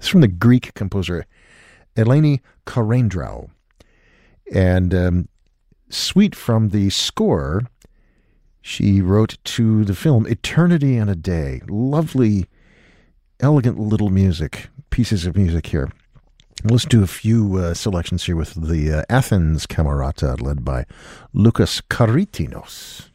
It's from the Greek composer Eleni Karendraou. And suite from the score she wrote to the film Eternity and a Day. Lovely, elegant little music, pieces of music here. Let's do a few selections here with the Athens Camerata led by Lucas Karitinos.